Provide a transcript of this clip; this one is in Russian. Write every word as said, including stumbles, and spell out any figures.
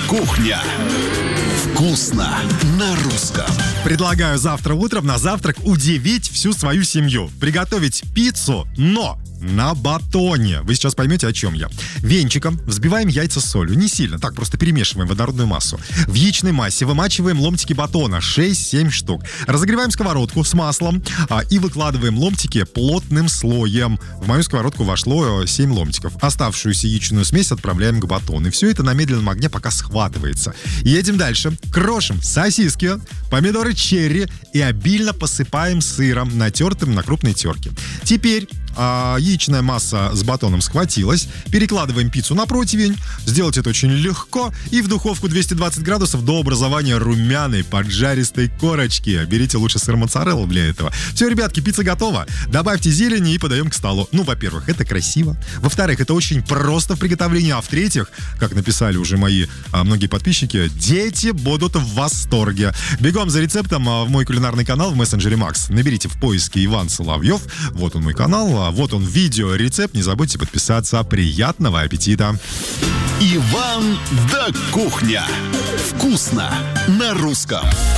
Кухня. Вкусно на русском. Предлагаю завтра утром на завтрак удивить всю свою семью. Приготовить пиццу, но на батоне. Вы сейчас поймете, о чем я. Венчиком взбиваем яйца с солью. Не сильно, так, просто перемешиваем водородную массу. В яичной массе вымачиваем ломтики батона, шесть-семь штук. Разогреваем сковородку с маслом а, и выкладываем ломтики плотным слоем. В мою сковородку вошло семь ломтиков. Оставшуюся яичную смесь отправляем к батону. И все это на медленном огне пока схватывается. Едем дальше. Крошим сосиски, помидоры черри и обильно посыпаем сыром, натертым на крупной терке. Теперь а, яичная масса с батоном схватилась. Перекладываем пиццу на противень. Сделать это очень легко. И в духовку двести двадцать градусов до образования румяной поджаристой корочки. Берите лучше сыр моцареллу для этого. Все, ребятки, пицца готова. Добавьте зелени и подаем к столу. Ну, во-первых, это красиво. Во-вторых, это очень просто в приготовлении. А в-третьих, как написали уже мои а, многие подписчики, дети будут в восторге. Бегом за рецептом а, в мой кулинарный канал в мессенджере Макс. Наберите в поиске Иван Соловьев. Вот он мой канал. Вот он, видео-рецепт. Не забудьте подписаться. Приятного аппетита! Иван да Кухня. Вкусно на русском.